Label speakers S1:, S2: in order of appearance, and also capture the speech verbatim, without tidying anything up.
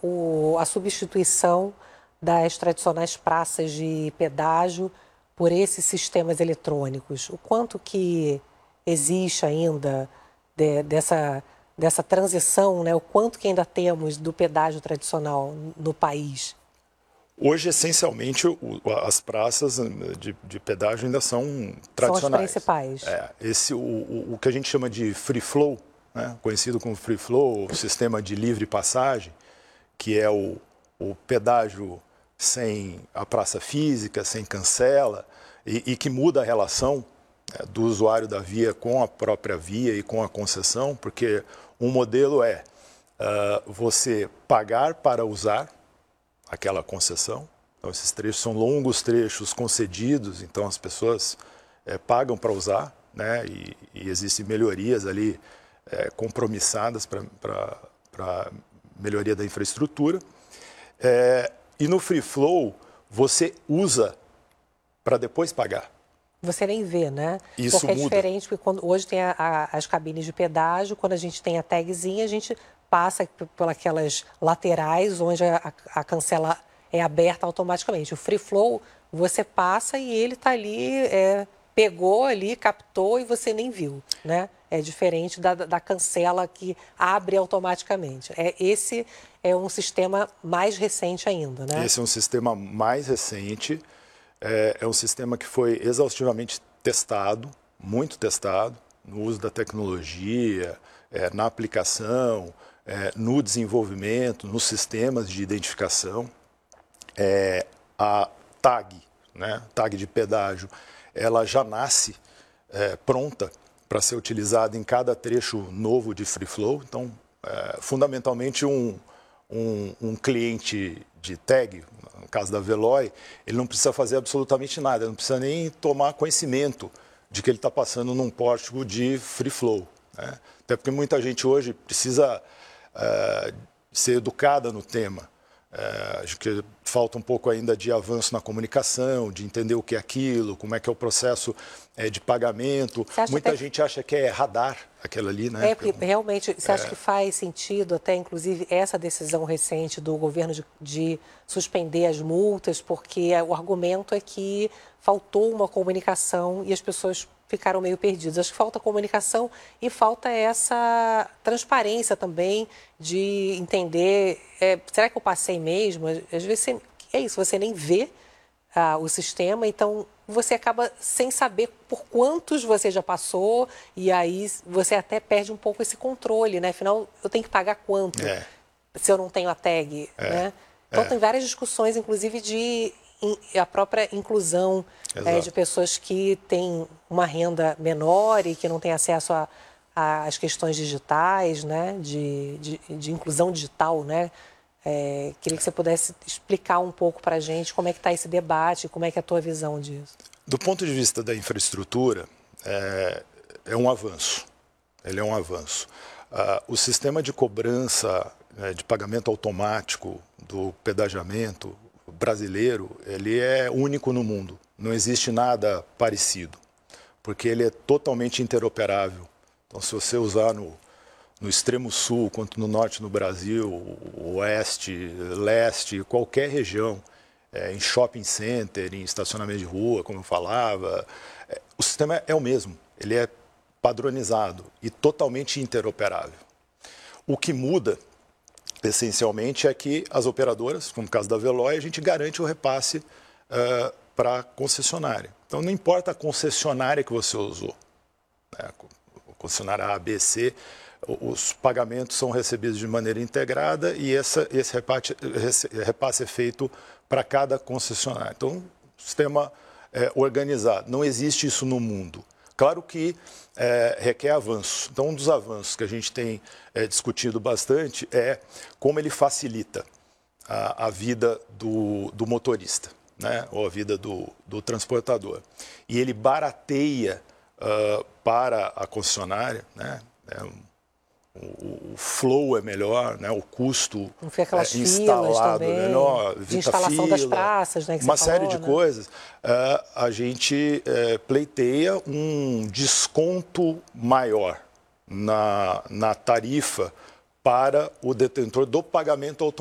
S1: o, a substituição das tradicionais praças de pedágio por esses sistemas eletrônicos? O quanto que existe ainda de, dessa, dessa transição, né? O quanto que ainda temos do pedágio tradicional no país?
S2: Hoje, essencialmente, o, as praças de, de pedágio ainda são tradicionais.
S1: São as principais.
S2: É, esse, o, o, o que a gente chama de free flow, né? Conhecido como free flow, o sistema de livre passagem, que é o, o pedágio sem a praça física, sem cancela, e, e que muda a relação, né, do usuário da via com a própria via e com a concessão, porque um modelo é uh, você pagar para usar aquela concessão. Então, esses trechos são longos trechos concedidos, então as pessoas é, pagam para usar, né? E, e existem melhorias ali é, compromissadas para a melhoria da infraestrutura. É, e no free flow, você usa para depois pagar.
S1: Você nem vê, né?
S2: Isso
S1: porque é
S2: muda.
S1: diferente, porque quando, hoje tem a, a, as cabines de pedágio, quando a gente tem a tagzinha, a gente passa por aquelas laterais onde a, a cancela é aberta automaticamente. O free flow, você passa e ele está ali, é, pegou ali, captou e você nem viu, né? É diferente da, da cancela que abre automaticamente. É, esse é um sistema mais recente ainda, né?
S2: Esse é um sistema mais recente, é, é um sistema que foi exaustivamente testado, muito testado, no uso da tecnologia, é, na aplicação, É, no desenvolvimento, nos sistemas de identificação. É, a tag, né, tag de pedágio, ela já nasce é, pronta para ser utilizada em cada trecho novo de free flow. Então, é, fundamentalmente, um, um, um cliente de tag, no caso da Veloy, ele não precisa fazer absolutamente nada, ele não precisa nem tomar conhecimento de que ele está passando num pórtico de free flow, né? Até porque muita gente hoje precisa Uh, ser educada no tema. Uh, acho que falta um pouco ainda de avanço na comunicação, de entender o que é aquilo, como é que é o processo é, de pagamento. Muita gente que... acha que é radar aquela ali, né?
S1: É, porque realmente, você é... acha que faz sentido até, inclusive, essa decisão recente do governo de, de suspender as multas, porque o argumento é que faltou uma comunicação e as pessoas ficaram meio perdidos. Acho que falta comunicação e falta essa transparência também de entender, é, será que eu passei mesmo? Às vezes você, é isso, você nem vê ah, o sistema, então você acaba sem saber por quantos você já passou e aí você até perde um pouco esse controle, né? Afinal, eu tenho que pagar quanto
S2: é.
S1: se eu não tenho a tag,
S2: é.
S1: né? Então
S2: é.
S1: tem várias discussões, inclusive de a própria inclusão é, de pessoas que têm uma renda menor e que não têm acesso às questões digitais, né? de, de, de inclusão digital, né? É, queria que você pudesse explicar um pouco para a gente como é que está esse debate, como é que é a tua visão disso.
S2: Do ponto de vista da infraestrutura, é, é um avanço. Ele é um avanço. Uh, o sistema de cobrança, né, de pagamento automático do pedagiamento brasileiro, ele é único no mundo. Não existe nada parecido, porque ele é totalmente interoperável. Então, se você usar no, no extremo sul, quanto no norte no Brasil, oeste, leste, qualquer região, é, em shopping center, em estacionamento de rua, como eu falava, é, o sistema é o mesmo. Ele é padronizado e totalmente interoperável. O que muda essencialmente é que as operadoras, como no caso da Veloy, a gente garante o repasse uh, para a concessionária. Então, não importa a concessionária que você usou, né? Concessionária A, B, C, os pagamentos são recebidos de maneira integrada e essa, esse repasse, esse repasse é feito para cada concessionária. Então, sistema é, organizado. Não existe isso no mundo. Claro que é, requer avanço. Então, um dos avanços que a gente tem é, discutido bastante é como ele facilita a, a vida do, do motorista, né? Ou a vida do, do transportador. E ele barateia uh, para a concessionária, né? É, o, o flow é melhor, né? O custo
S1: não fica aquelas
S2: é, instalado
S1: também,
S2: é melhor,
S1: de instalação
S2: fila,
S1: das praças, né, que
S2: uma
S1: você
S2: série
S1: falou,
S2: de
S1: né?
S2: coisas. Uh, a gente uh, pleiteia um desconto maior na, na tarifa para o detentor do pagamento automático.